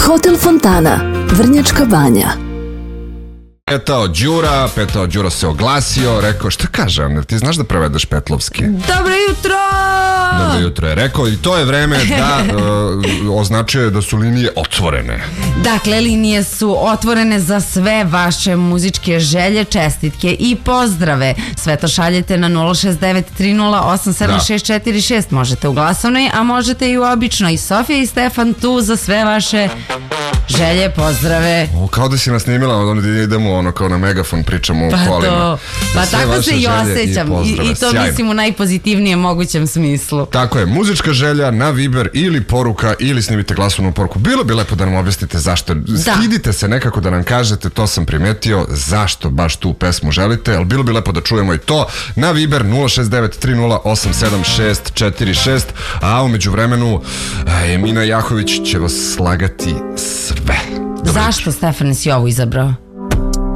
Hotel Fontana, Vrnjačka Banja. Petao Đura se oglasio, rekao, šta kaže, Ana, ti znaš da prevedeš petlovski? Dobro jutro! Dobro jutro je rekao i to je vreme da označuje da su linije otvorene. Dakle, linije su otvorene za sve vaše muzičke želje, čestitke i pozdrave. Sve to šaljete na 069 3087646. Možete u glasovnoj, a možete i u običnoj. Sofija i Stefan tu za sve vaše želje, pozdrave. Kao da si nas snimila, onda idemo kao na megafon, pričamo u kolima. Pa tako se i osjećam i to sjajno. Mislim u najpozitivnijem mogućem smislu. Tako je, muzička želja na Viber ili poruka ili snimite glasovnu poruku. Bilo bi lepo da nam objasnite zašto. Stidite se nekako da nam kažete, to sam primetio, zašto baš tu pesmu želite, ali bilo bi lepo da čujemo i to na Viber 069 3087646, a umeđu vremenu Emina Jahović će vas slagati sve. Zašto, Stefane, si ovo izabrao?